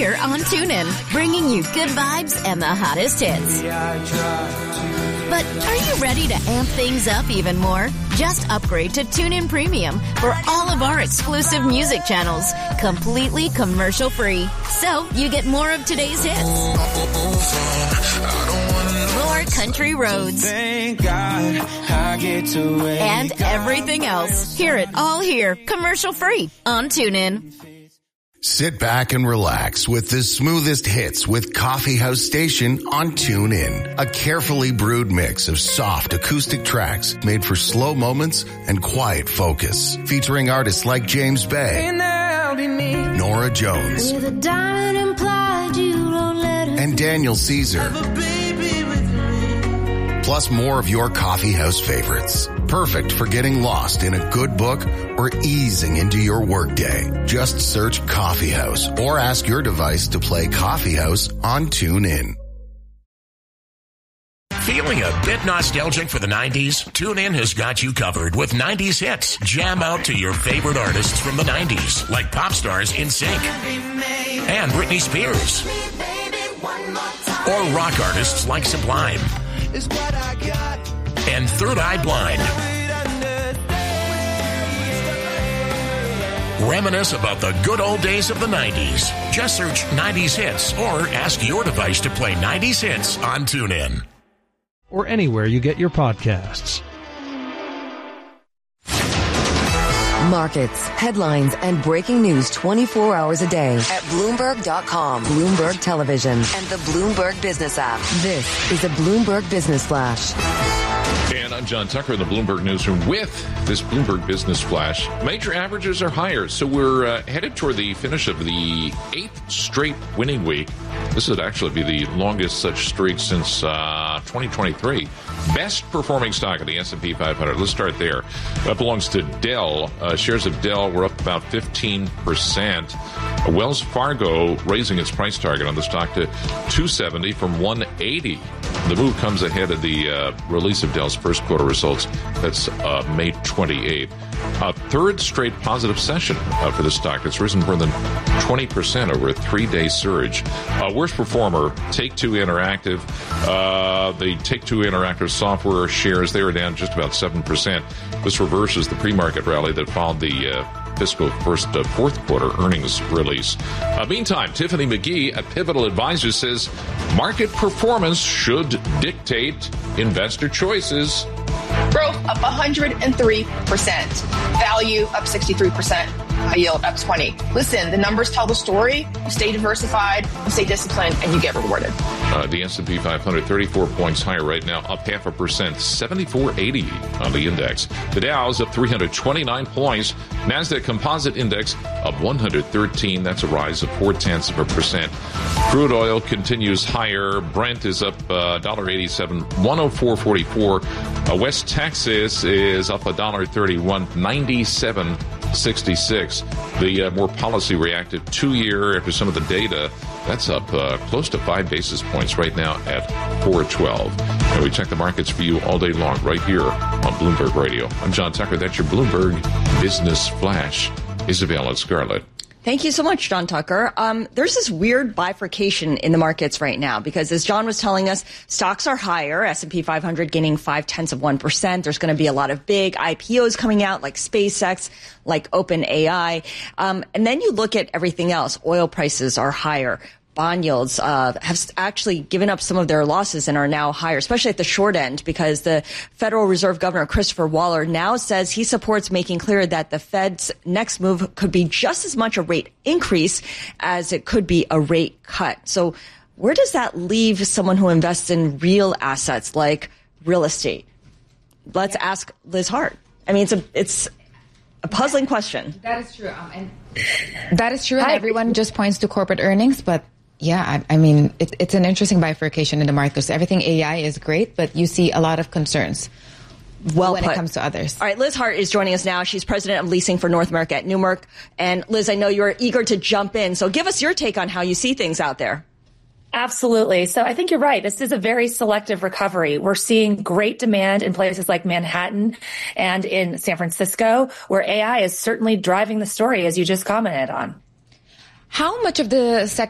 here on TuneIn, bringing you good vibes and the hottest hits. But are you ready to amp things up even more? Just upgrade to TuneIn Premium for all of our exclusive music channels, completely commercial-free. So you get more of today's hits, more country roads, Thank God I get to wake and everything else. Hear it all here, commercial-free on TuneIn. Sit back and relax with the smoothest hits with Coffee House Station on TuneIn. A carefully brewed mix of soft acoustic tracks made for slow moments and quiet focus. Featuring artists like James Bay, Nora Jones, and Daniel Caesar. Plus more of your coffee house favorites. Perfect for getting lost in a good book or easing into your workday. Just search Coffee House or ask your device to play Coffee House on TuneIn. Feeling a bit nostalgic for the 90s? TuneIn has got you covered with 90s hits. Jam out to your favorite artists from the 90s, like pop stars NSYNC and Britney Spears, or rock artists like Sublime and Third Eye Blind. Reminisce about the good old days of the 90s. Just search 90s hits or ask your device to play 90s hits on TuneIn. Or anywhere you get your podcasts. Markets, headlines, and breaking news 24 hours a day at Bloomberg.com, Bloomberg Television, and the Bloomberg Business app. This is a Bloomberg Business Flash. And I'm John Tucker in the Bloomberg Newsroom with this Bloomberg Business Flash. Major averages are higher, so we're headed toward the finish of the 8th straight winning week. This would actually be the longest such streak since 2023. Best performing stock in the S&P 500. Let's start there. That belongs to Dell. Shares of Dell were up about 15%. Wells Fargo raising its price target on the stock to $270 from $180. The move comes ahead of the release of Dell's first quarter results. That's May 28th. A third straight positive session for the stock. It's risen more than 20% over a 3-day surge. Worst performer, Take-Two Interactive. The Take-Two Interactive software shares, they were down just about 7%. This reverses the pre-market rally that followed the fiscal fourth quarter earnings release. Meantime, Tiffany McGee at Pivotal Advisors says market performance should dictate investor choices. Growth up 103%. Value up 63%. High yield up 20. Listen, the numbers tell the story. You stay diversified, you stay disciplined, and you get rewarded. The S&P 500, 34 points higher right now, up 0.5%, 7480 on the index. The Dow's up 329 points. NASDAQ Composite Index up 113. That's a rise of 0.4%. Crude oil continues higher. Brent is up $1.87, 104.44. West Texas is up $1.31, 97.66. The more policy reactive 2-year after some of the data, that's up close to 5 basis points right now at 4.12. And we check the markets for you all day long right here on Bloomberg Radio. I'm John Tucker. That's your Bloomberg Business Flash. Isabella Scarlett. Thank you so much, John Tucker. There's this weird bifurcation in the markets right now because, as John was telling us, stocks are higher. S&P 500 gaining 0.5%. There's going to be a lot of big IPOs coming out, like SpaceX, like OpenAI. And then you look at everything else. Oil prices are higher. Bond yields have actually given up some of their losses and are now higher, especially at the short end, because the Federal Reserve Governor Christopher Waller now says he supports making clear that the Fed's next move could be just as much a rate increase as it could be a rate cut. So where does that leave someone who invests in real assets like real estate? Let's ask Liz Hart. I mean, it's a puzzling question. That is true. That is true. And everyone just points to corporate earnings, but yeah, I mean, it's an interesting bifurcation in the market. Everything AI is great, but you see a lot of concerns when it comes to others. All right, Liz Hart is joining us now. She's president of leasing for North America at Newmark. And Liz, I know you're eager to jump in. So give us your take on how you see things out there. Absolutely. So I think you're right. This is a very selective recovery. We're seeing great demand in places like Manhattan and in San Francisco, where AI is certainly driving the story, as you just commented on. How much of the sector